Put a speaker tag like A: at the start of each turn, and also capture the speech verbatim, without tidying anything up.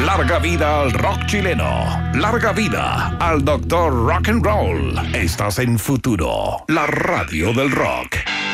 A: Larga vida al rock chileno. Larga vida al doctor Rock and Roll. Estás en Futuro, la radio del rock.